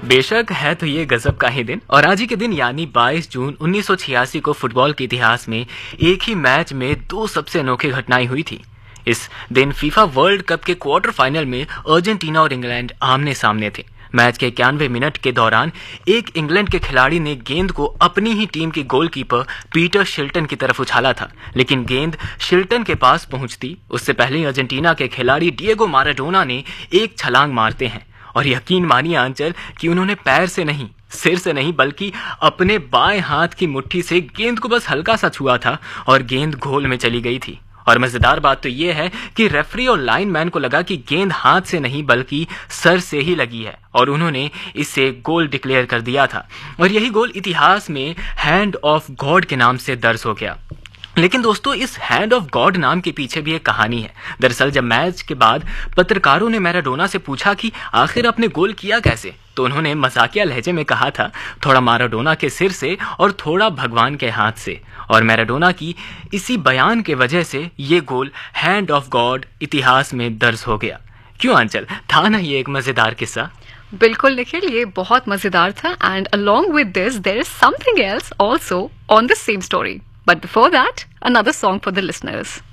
बेशक है तो ये गजब का ही दिन। और आज ही के दिन यानी 22 जून 1986 को फुटबॉल के इतिहास में एक ही मैच में दो सबसे अनोखी घटनाएं हुई थी। इस दिन फीफा वर्ल्ड कप के क्वार्टर फाइनल में अर्जेंटीना और इंग्लैंड आमने सामने थे। मैच के 91 मिनट के दौरान एक इंग्लैंड के खिलाड़ी ने गेंद को अपनी ही टीम के गोलकीपर पीटर शिल्टन की तरफ उछाला था, लेकिन गेंद शिल्टन के पास पहुंचती उससे पहले अर्जेंटीना के खिलाड़ी डिएगो माराडोना ने एक छलांग मारते हैं। और यकीन मानिए आंचल कि उन्होंने पैर से नहीं, सिर से नहीं, बल्कि अपने बाएं हाथ की मुट्ठी से गेंद को बस हल्का सा छुआ था और गेंद गोल में चली गई थी। और मजेदार बात तो यह है कि रेफरी और लाइनमैन को लगा कि गेंद हाथ से नहीं बल्कि सर से ही लगी है और उन्होंने इसे गोल डिक्लेयर कर दिया था। और यही गोल इतिहास में हैंड ऑफ गॉड के नाम से दर्ज हो गया। लेकिन दोस्तों, इस हैंड ऑफ गॉड नाम के पीछे भी एक कहानी है। दरअसल जब मैच के बाद पत्रकारों ने मैराडोना से पूछा कि आखिर आपने गोल किया कैसे, तो उन्होंने मजाकिया लहजे में कहा था, थोड़ा माराडोना के सिर से और थोड़ा भगवान के हाथ से। और मैराडोना की इसी बयान के वजह से ये गोल हैंड ऑफ गॉड इतिहास में दर्ज हो गया। क्यों आंचल, था ना ये एक मजेदार किस्सा? बिल्कुल निखिल, ये बहुत मजेदार था। And along with this there is something else also on the same story, but before that another song for the listeners.